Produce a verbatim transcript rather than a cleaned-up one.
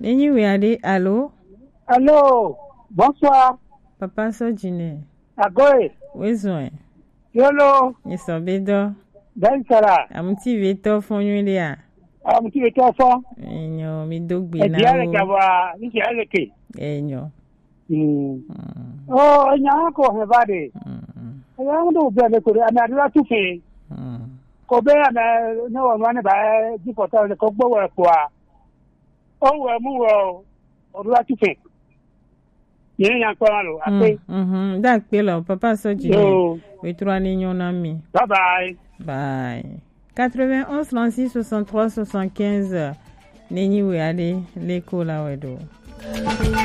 Nenyi we ade, allô? Allô, bonsoir. Papa Sojine. Agoy. Wezoin. Yolo. Nisobedo. Dansara. Amuti veto fonywele a. Amuti veto fon. Enyo mi dogbi E na. diale kawa, ni diale ke. Enyo. Mm. Oh, nya ko he bade. Mm. Ya ndo be le ko ana ra tu fe. Mm. Ko be ana no wa ne ba di photo le ko gbo wa kwa. O wa mu wo o ra tu fe. Yẹn yàn kọ́ lọ àpé. Dá pé lọ Papa Sojine. Oui, trois niños nami. Bye bye. Bye. quatre-vingt-onze trente-six soixante-trois soixante-quinze. Nenyi we ade l'écho la wedo.